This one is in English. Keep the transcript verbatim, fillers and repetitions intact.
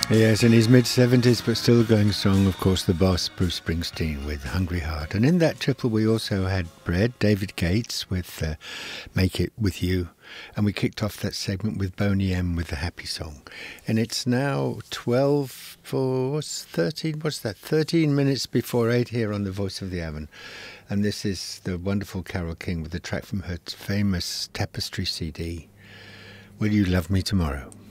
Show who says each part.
Speaker 1: Yes, in his mid-seventies, but still going strong, of course, the boss, Bruce Springsteen, with Hungry Heart. And in that triple, we also had Bread, David Gates, with uh, Make It With You. And we kicked off that segment with Boney M with the Happy Song. And it's now twelve for, what's thirteen, what's that, thirteen minutes before eight here on The Voice of the Avon. And this is the wonderful Carole King with a track from her famous Tapestry C D, Will You Love Me Tomorrow?